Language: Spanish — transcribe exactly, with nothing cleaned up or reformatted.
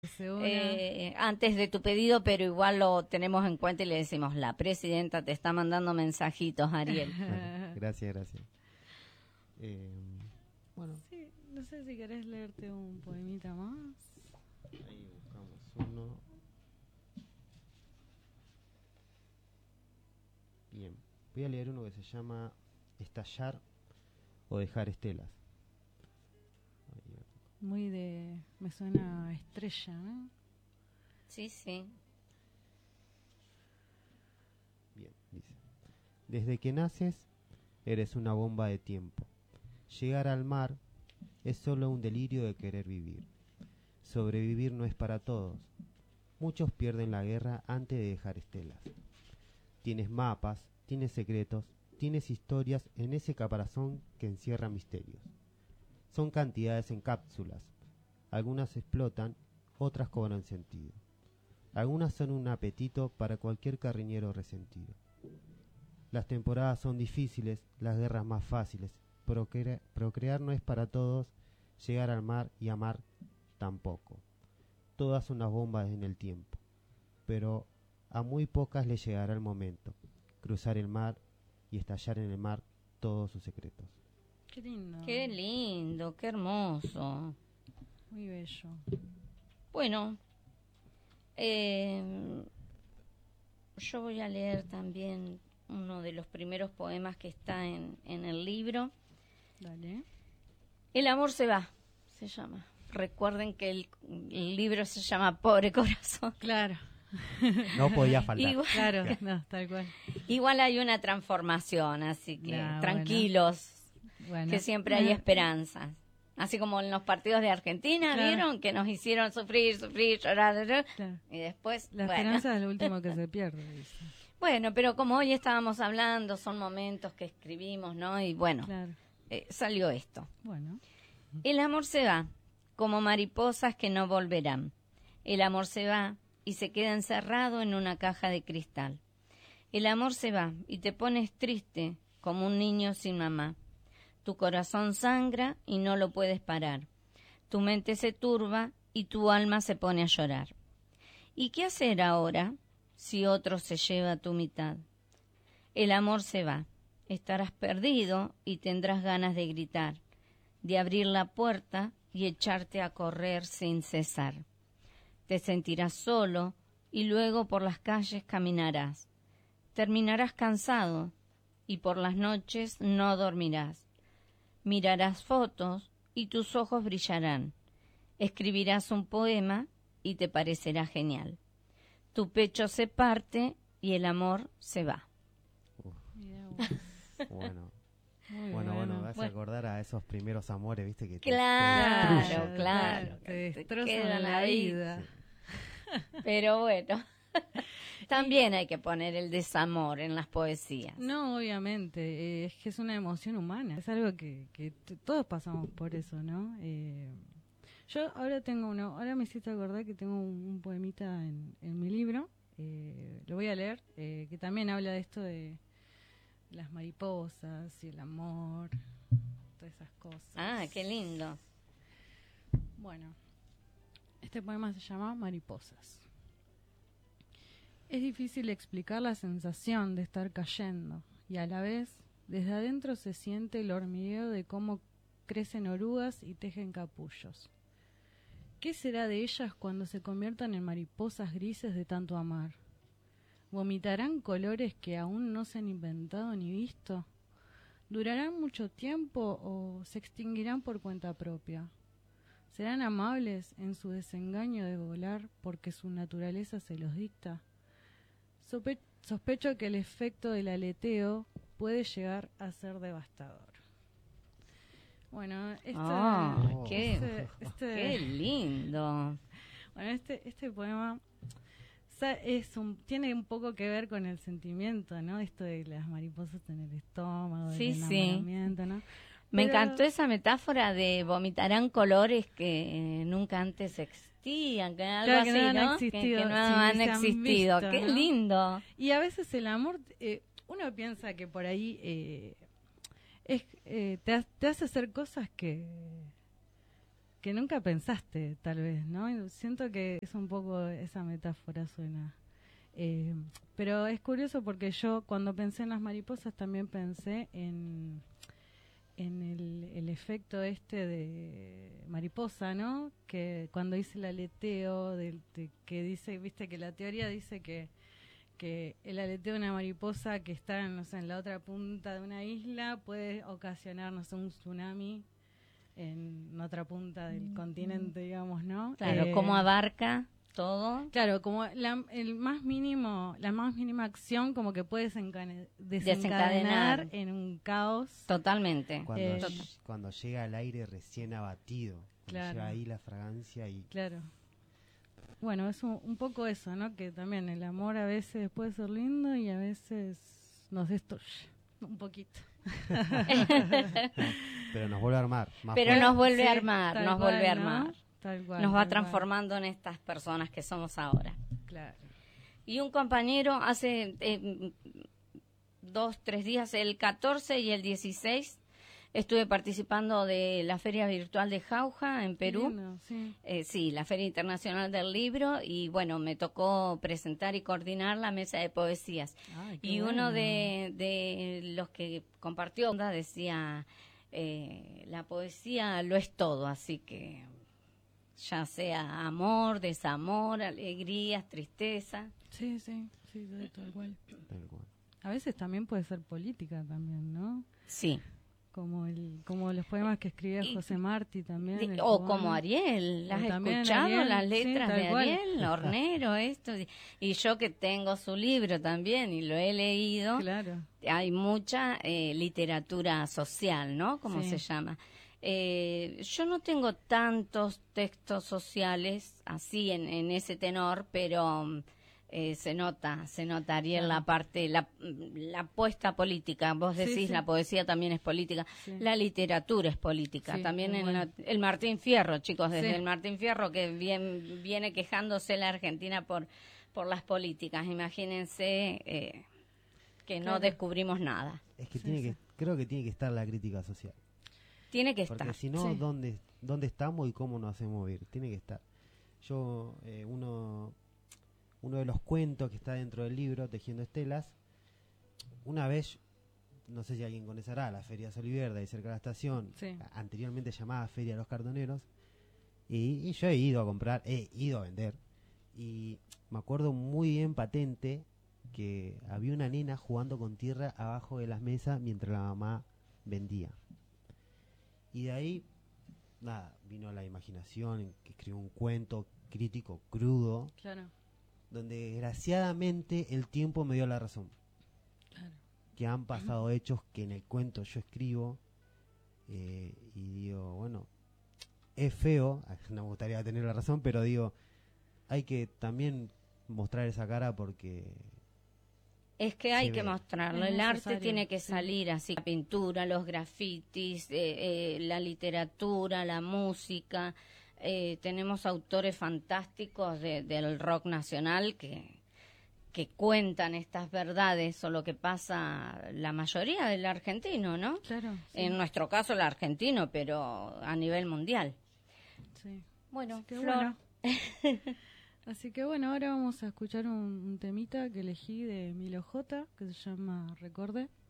eh, antes de tu pedido, pero igual lo tenemos en cuenta y le decimos, la presidenta te está mandando mensajitos, Ariel. Bueno, gracias, gracias. Eh, bueno. Sí, no sé si querés leerte un poemita más. Ahí buscamos uno. Bien, voy a leer uno que se llama Estallar o Dejar Estelas. Muy de... me suena a Estrella, ¿no? Sí, sí. Bien, dice. Desde que naces, eres una bomba de tiempo. Llegar al mar es solo un delirio de querer vivir. Sobrevivir no es para todos. Muchos pierden la guerra antes de dejar estelas. Tienes mapas, tienes secretos, tienes historias en ese caparazón que encierra misterios. Son cantidades en cápsulas. Algunas explotan, otras cobran sentido. Algunas son un apetito para cualquier carriñero resentido. Las temporadas son difíciles, las guerras más fáciles. Procre- procrear no es para todos, llegar al mar y amar tampoco. Todas unas bombas en el tiempo. Pero a muy pocas les llegará el momento. Cruzar el mar y estallar en el mar todos sus secretos. Qué lindo. Qué lindo, qué hermoso. Muy bello. Bueno, eh, yo voy a leer también uno de los primeros poemas que está en, en el libro. Dale. El amor se va, se llama. Recuerden que el, el libro se llama Pobre Corazón. Claro. No podía faltar. Igual, Claro, no, tal cual. igual hay una transformación, así que Nah, tranquilos, Bueno. que siempre hay esperanzas. Así como en los partidos de Argentina, Claro. ¿vieron? Que nos hicieron sufrir, sufrir, llorar, llorar, Claro. y después, La bueno. esperanza es lo último que se pierde, dice. Bueno, pero como hoy estábamos hablando, son momentos que escribimos, ¿no? Y bueno, Claro. eh, salió esto. Bueno. El amor se va, como mariposas que no volverán. El amor se va y se queda encerrado en una caja de cristal. El amor se va y te pones triste, como un niño sin mamá. Tu corazón sangra y no lo puedes parar. Tu mente se turba y tu alma se pone a llorar. ¿Y qué hacer ahora si otro se lleva tu mitad? El amor se va. Estarás perdido y tendrás ganas de gritar, de abrir la puerta y echarte a correr sin cesar. Te sentirás solo y luego por las calles caminarás. Terminarás cansado y por las noches no dormirás. Mirarás fotos y tus ojos brillarán. Escribirás un poema y te parecerá genial. Tu pecho se parte y el amor se va. Uf, Mirá vos. bueno, Muy bueno, bueno, me vas Bueno. a acordar a esos primeros amores, viste, que te, te Claro, destruyen. claro. Te Te destrozan quedan la ahí. vida. Pero bueno, también hay que poner el desamor en las poesías. No, obviamente, eh, es que es una emoción humana, es algo que, que t- todos pasamos por eso, ¿no? Eh, yo ahora tengo uno, ahora me hiciste acordar que tengo un, un poemita en, en mi libro, eh, lo voy a leer, eh, que también habla de esto de las mariposas y el amor, todas esas cosas. Ah, qué lindo. Bueno, este poema se llama Mariposas. Es difícil explicar la sensación de estar cayendo y a la vez desde adentro se siente el hormigueo de cómo crecen orugas y tejen capullos. ¿Qué será de ellas cuando se conviertan en mariposas grises de tanto amar? ¿Vomitarán colores que aún no se han inventado ni visto? ¿Durarán mucho tiempo o se extinguirán por cuenta propia? ¿Serán amables en su desengaño de volar porque su naturaleza se los dicta? Sope- sospecho que el efecto del aleteo puede llegar a ser devastador. Bueno, este, Ah, qué, este, este- qué lindo. bueno, este, este poema sa- es un, tiene un poco que ver con el sentimiento, ¿no? Esto de las mariposas en el estómago, Sí, del sí. enamoramiento, ¿no? Me Pero- encantó esa metáfora de vomitarán colores que eh, nunca antes existían, que algo Claro, que así, no han ¿no? Que- existido, que, no sí, han se han existido. visto, Qué ¿no? lindo. Y a veces el amor, eh, uno piensa que por ahí eh, es, eh, te, ha- te hace hacer cosas que que nunca pensaste, tal vez, ¿no? Y siento que es un poco esa metáfora suena. Eh, pero es curioso porque yo cuando pensé en las mariposas también pensé en, en el, el efecto este de mariposa, ¿no? Que cuando hice el aleteo, de, de, que dice, viste que la teoría dice que, que el aleteo de una mariposa que está, no sé, en la otra punta de una isla puede ocasionar, no sé, un tsunami en otra punta del continente, digamos, ¿no? Claro, eh, cómo abarca todo. Claro, como la, el más mínimo, la más mínima acción como que puede desencane- Desencadenar. desencadenar en un caos. Totalmente. Cuando, Eh, ll- cuando llega el aire recién abatido, cuando Claro. llega ahí la fragancia y Claro. Bueno, es un, un poco eso, ¿no? Que también el amor a veces puede ser lindo y a veces nos destruye un poquito. pero nos vuelve a armar. Más Pero fuerte. nos vuelve Sí, a armar, tal nos cual, vuelve a ¿no? armar. Tal cual, Nos va tal cual. transformando en estas personas que somos ahora. Claro. Y un compañero hace eh, dos, tres días, el catorce y el dieciséis, estuve participando de la Feria Virtual de Jauja en Perú. Lindo, sí. Eh, sí, la Feria Internacional del Libro, y bueno, me tocó presentar y coordinar la mesa de poesías. Ay, qué Y bueno. uno de, de los que compartió decía, eh, la poesía lo es todo, así que ya sea amor, desamor, alegrías, tristeza. Sí, sí, sí, sí, tal cual. Tal cual. A veces también puede ser política también, ¿no? Sí. Como el como los poemas que escribía Y- José Martí también. De- el o cubano. como Ariel, ¿las O has también escuchado? Ariel, Las sí, letras tal de cual. Ariel, Hornero, esto. Y- Y yo que tengo su libro también y lo he leído, Claro. hay mucha eh, literatura social, ¿no? Como Sí. se llama. Eh, yo no tengo tantos textos sociales así en, en ese tenor, pero mm, eh, se nota, se nota, Ariel, Claro. la parte, la, la apuesta política. Vos Sí, decís, sí. la poesía también es política. Sí. La literatura es política. Sí, También tal en cual. la- el Martín Fierro, chicos, desde Sí. el Martín Fierro que bien, viene quejándose la Argentina por, por las políticas. Imagínense eh, que no Claro. descubrimos nada. Es que Sí, tiene sí. que, creo que tiene que estar la crítica social. Tiene que Porque estar. si no, Sí. ¿dónde, ¿dónde estamos y cómo nos hacemos vivir? Tiene que estar. Yo, eh, uno, uno de los cuentos que está dentro del libro, Tejiendo Estelas, una vez, no sé si alguien conocerá, la Feria Soliverde, ahí cerca de la estación, Sí. a- anteriormente llamada Feria de los Cartoneros, y, y yo he ido a comprar, he ido a vender, y me acuerdo muy bien patente que había una nena jugando con tierra abajo de las mesas mientras la mamá vendía. Y de ahí, nada, vino la imaginación, que escribió un cuento crítico, crudo, Claro. donde desgraciadamente el tiempo me dio la razón. Claro. Que han pasado hechos que en el cuento yo escribo, eh, y digo, bueno, es feo, no me gustaría tener la razón, pero digo, hay que también mostrar esa cara porque Es que hay Se que ve. mostrarlo. Es El arte necesario, tiene que sí. salir así. La pintura, los grafitis, eh, eh, la literatura, la música. Eh, tenemos autores fantásticos de- del rock nacional que, que cuentan estas verdades o lo que pasa la mayoría del argentino, ¿no? Claro. Sí. En nuestro caso el argentino, pero a nivel mundial. Sí. Bueno, Así que Flor, bueno. Así que bueno, ahora vamos a escuchar un, un temita que elegí de Milo J, que se llama Recordé.